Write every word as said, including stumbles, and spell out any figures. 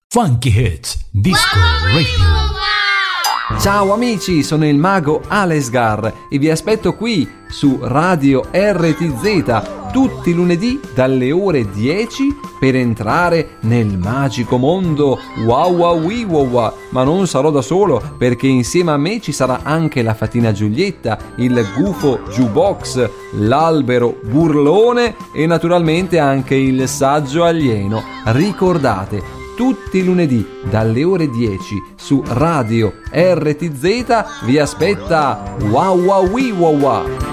Funky Hits Disco Radio. Ciao amici, sono il mago Alesgar e vi aspetto qui su Radio R T Z tutti i lunedì dalle ore dieci per entrare nel magico mondo Wow Wow Wee Wow Wow. Ma non sarò da solo, perché insieme a me ci sarà anche la fatina Giulietta, il gufo Jukebox, l'albero burlone e naturalmente anche il saggio alieno. Ricordate, tutti i lunedì dalle ore dieci su Radio R T Z vi aspetta Wow Wow Wee Wow Wow.